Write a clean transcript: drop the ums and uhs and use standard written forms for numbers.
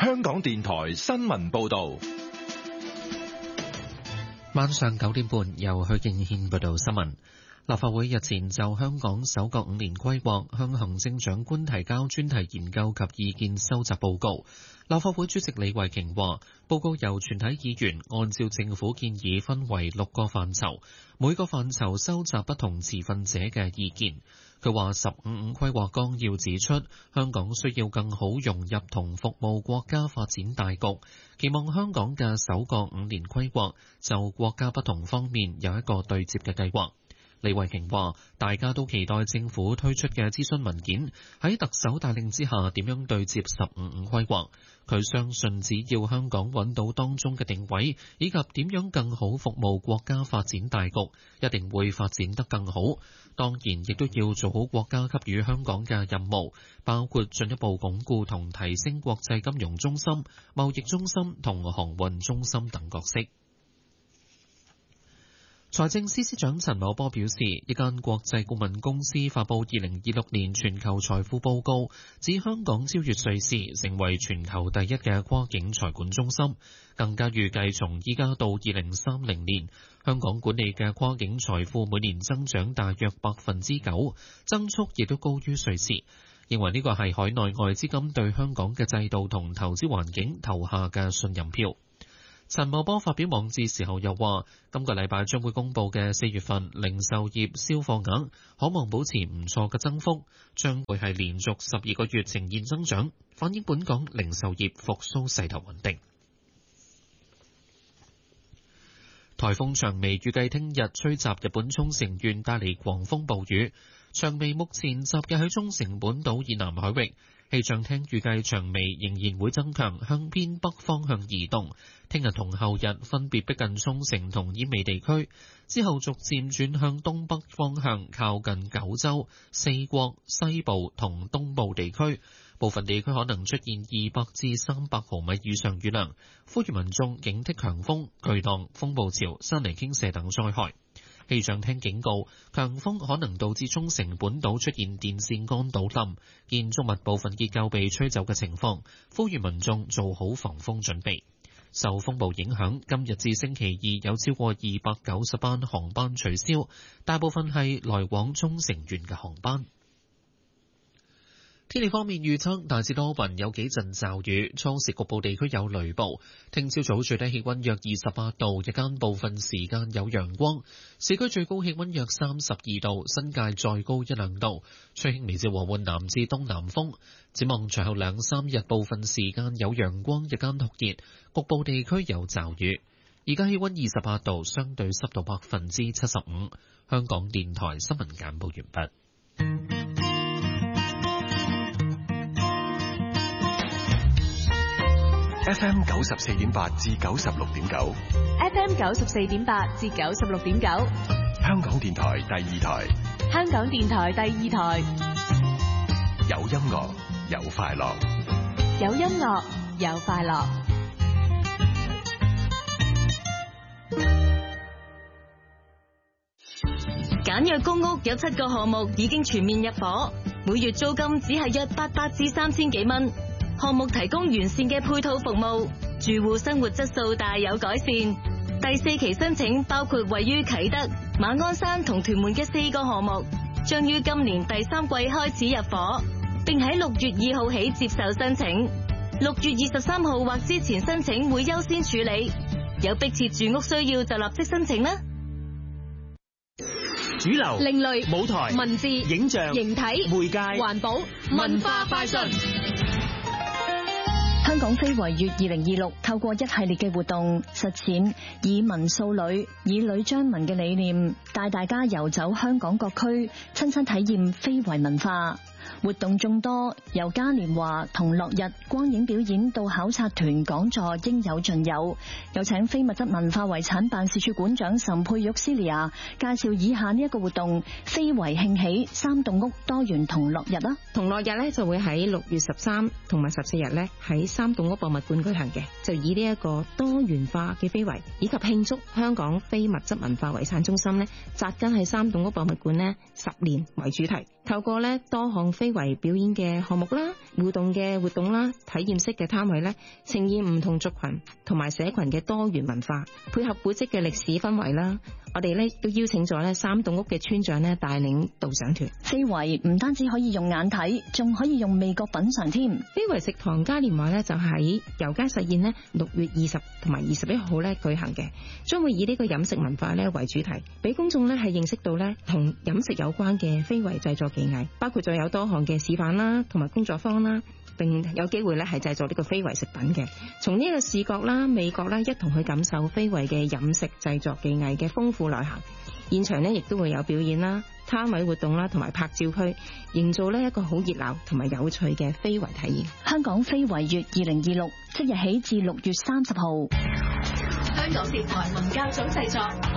香港電台新聞報道。 晚上9點半，由許敬軒報道新聞。立法會日前就香港首個5年規劃向行政長官提交專題研究及意見收集報告。立法會主席李慧瓊話，報告由全體議員按照政府建議分為6個範疇，每個範疇收集不同持份者嘅意見。佢話15規劃綱要指出，香港需要更好融入同服務國家發展大局，期望香港嘅首個5年規劃就國家不同方面有一個對接嘅計劃。李慧瓊話，大家都期待政府推出嘅諮詢文件喺特首帶領之下點樣對接15規劃。佢相信只要香港揾到當中嘅定位，以及點樣更好服務國家發展大局，一定會發展得更好。當然亦都要做好國家給予香港嘅任務，包括進一步鞏固同提升國際金融中心、貿易中心同航運中心等角色。財政司司長陳茂波表示，一間國際顧問公司發布2026年全球財富報告，指香港超越瑞士，成為全球第一嘅跨境財管中心。更加預計從依家到2030年，香港管理嘅跨境財富每年增長大約9%，增速亦都高於瑞士。認為呢個係海內外資金對香港嘅制度同投資環境投下嘅信任票。陳茂波發表網誌時候又話，今個禮拜將會公佈嘅4月份零售業銷貨額可望保持唔錯嘅增幅，將會係連續12個月呈現增長，反映本港零售業復甦勢頭穩定。颱風長眉預計聽日吹襲日本沖繩縣，帶嚟狂風暴雨。長眉目前集結喺沖繩本島以南海域。氣象廳預計長眉仍然會增強，向偏北方向移動。聽日同後日分別逼近沖繩同奄美地區，之後逐漸轉向東北方向，靠近九州、四國、西部同東部地區。部分地區可能出現200至300毫米以上雨量，呼籲民眾警惕強風、巨浪、風暴潮、山泥傾瀉等災害。氣象廳警告，強風可能導致沖繩本島出現電線桿倒冧、建築物部分結構被吹走嘅情況，呼籲民眾做好防風準備。受風暴影響，今日至星期二有超過290班航班取消，大部分係來往沖繩縣嘅航班。天氣方面預測大致多雲，有幾陣驟雨，初時局部地區有雷暴。聽朝早最低氣溫約28度，日間部分時間有陽光。市區最高氣溫約32度，新界再高1-2度。吹輕微至和緩南至東南風。展望隨後2-3日部分時間有陽光，日間酷熱，局部地區有驟雨。而家氣溫28度，相對濕度75%。香港電台新聞簡報完畢。 FM 94.8至96.9 ，FM 94.8至96.9， 香港電台第二台， 香港電台第二台， 有音樂有快樂， 有音樂有快樂。 簡約公屋有7個項目已經全面入伙，每月租金只係約800至3000幾蚊。項目提供完善嘅配套服務，住戶生活質素大有改善。第4期申請包括位於啟德、馬鞍山同屯門嘅4個項目，將於今年第3季開始入伙，並喺6月2號起接受申請。6月23號或之前申請會優先處理，有迫切住屋需要就立即申請啦。 主流、 另類、 舞台、 文字、 影像、 形體、 媒介、 環保、文化快訊。 香港非遺月2026透過一系列嘅活動實踐以文塑女、以女將文嘅理念，帶大家遊走香港各區，親身體驗非遺文化。活動眾多，由嘉年華同落日光影表演到考察團講座，應有盡有。有請非物質文化遺產辦事處館長岑佩玉 Celia 介紹以下呢一個活動：非遺興起3棟屋多元同落日啦。 同落日呢就會喺6月13同埋14日呢喺3棟屋博物館舉行嘅，就以呢一個多元化嘅非遺以及慶祝香港非物質文化遺產中心呢扎根喺3棟屋博物館呢10年為主題。 透過咧多項非遺表演嘅項目啦、互動嘅活動啦、體驗式嘅攤位咧，呈現唔同族群同埋社群嘅多元文化，配合古蹟嘅歷史氛圍啦。我哋咧都邀請咗咧三棟屋嘅村長咧帶領導賞團。 非遺唔單止可以用眼睇，仲可以用味覺品嘗添。 非遺食堂嘉年華咧就喺油街實驗咧6月20同埋21號咧舉行嘅，將會以呢個飲食文化咧為主題，俾公眾咧係認識到咧同飲食有關嘅非遺製作技藝，包括咗有多項嘅示範啦，同埋工作坊啦，並有機會咧係製作呢個非遺食品嘅。從呢個視覺啦、味覺啦，一同去感受非遺嘅飲食製作技藝嘅豐富內涵。現場呢亦都會有表演啦、攤位活動啦，同埋拍照區，營造呢一個好熱鬧同埋有趣嘅非遺體驗。 香港非遺月2026即日起至6月30號。 香港電台文教組製作。